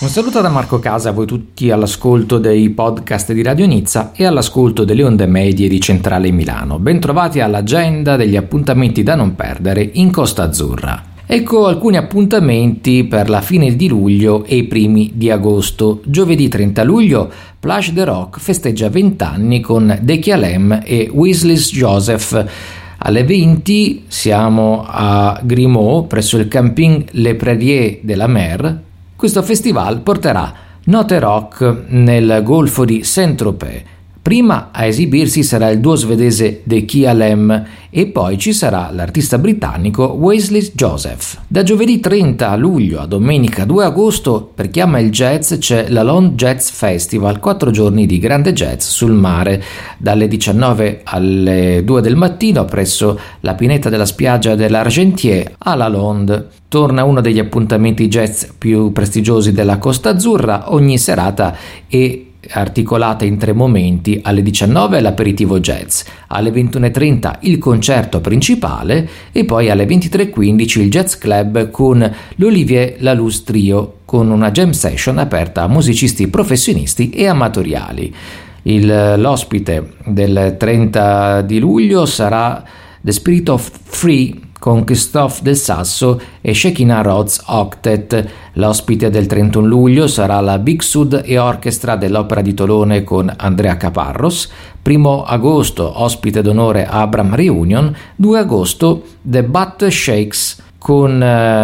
Un saluto da Marco Casa a voi tutti all'ascolto dei podcast di Radio Nizza e all'ascolto delle onde medie di Centrale Milano. Bentrovati all'agenda degli appuntamenti da non perdere in Costa Azzurra. Ecco alcuni appuntamenti per la fine di luglio e i primi di agosto. Giovedì 30 luglio Plage de Rock festeggia 20 anni con Deki Alem e Wesley's Joseph. Alle 20 siamo a Grimaud presso il camping Les Prairies de la Mer. Questo festival porterà note rock nel golfo di Saint-Tropez. Prima a esibirsi sarà il duo svedese Deki Alem e poi ci sarà l'artista britannico Wesley Joseph. Da giovedì 30 luglio a domenica 2 agosto, per chi ama il jazz, c'è la Lone Jazz Festival, 4 giorni di grande jazz sul mare, dalle 19 alle 2 del mattino presso la pineta della spiaggia dell'Argentier a La Londe. Torna uno degli appuntamenti jazz più prestigiosi della Costa Azzurra. Ogni serata è articolata in 3 momenti: alle 19 l'aperitivo jazz, alle 21:30 il concerto principale e poi alle 23:15 il jazz club con l'Olivier Laluz Trio, con una jam session aperta a musicisti professionisti e amatoriali. L'ospite del 30 di luglio sarà The Spirit of Free con Christophe Del Sasso e Shekinah Rhodes Octet. L'ospite del 31 luglio sarà la Big Sud e Orchestra dell'Opera di Tolone con Andrea Caparros. 1 agosto ospite d'onore Abram Reunion. 2 agosto The Butt Shakes con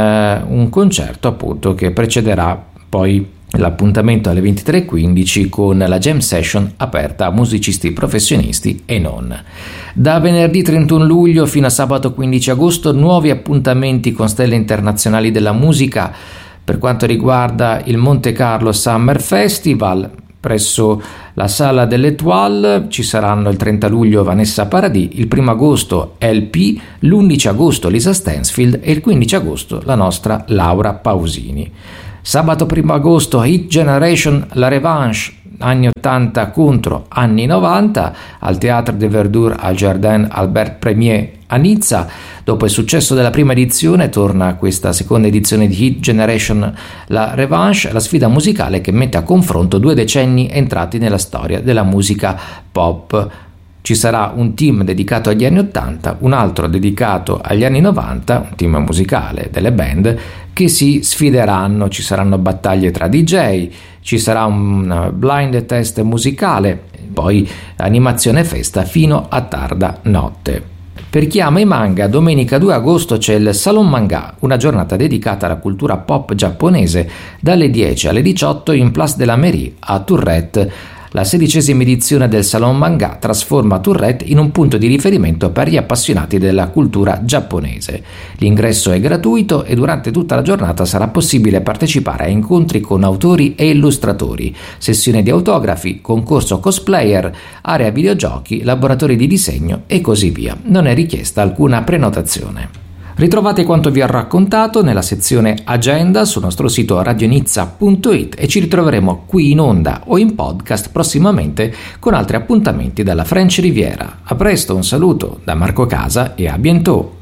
un concerto appunto che precederà poi l'appuntamento alle 23:15 con la jam session aperta a musicisti professionisti e non. Da venerdì 31 luglio fino a sabato 15 agosto nuovi appuntamenti con stelle internazionali della musica. Per quanto riguarda il Monte Carlo Summer Festival, presso la Sala dell'Étoile ci saranno il 30 luglio Vanessa Paradis, il 1 agosto LP, l'11 agosto Lisa Stansfield e il 15 agosto la nostra Laura Pausini. Sabato 1 agosto Hit Generation, la revanche, anni 80 contro anni 90, al Théâtre de Verdure al Jardin Albert Premier a Nizza. Dopo il successo della prima edizione torna questa seconda edizione di Hit Generation, la revanche, la sfida musicale che mette a confronto 2 decenni entrati nella storia della musica pop. Ci sarà un team dedicato agli anni 80, un altro dedicato agli anni 90, un team musicale delle band che si sfideranno. Ci saranno battaglie tra DJ, ci sarà un blind test musicale, poi animazione festa fino a tarda notte. Per chi ama i manga, domenica 2 agosto c'è il Salon Manga, una giornata dedicata alla cultura pop giapponese, dalle 10 alle 18 in Place de la Mairie a Tourette. La 16ª edizione del Salon Manga trasforma Tourette in un punto di riferimento per gli appassionati della cultura giapponese. L'ingresso è gratuito e durante tutta la giornata sarà possibile partecipare a incontri con autori e illustratori, sessioni di autografi, concorso cosplayer, area videogiochi, laboratori di disegno e così via. Non è richiesta alcuna prenotazione. Ritrovate quanto vi ho raccontato nella sezione Agenda sul nostro sito radionizza.it e ci ritroveremo qui in onda o in podcast prossimamente con altri appuntamenti dalla French Riviera. A presto, un saluto da Marco Casa e a bientôt!